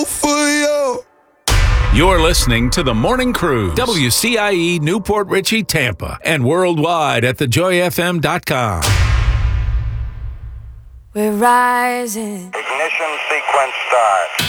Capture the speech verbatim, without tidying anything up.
For you. You're listening to The Morning Cruise, W C I E Newport Richey, Tampa, and worldwide at the joy f m dot com. We're rising. Ignition sequence start.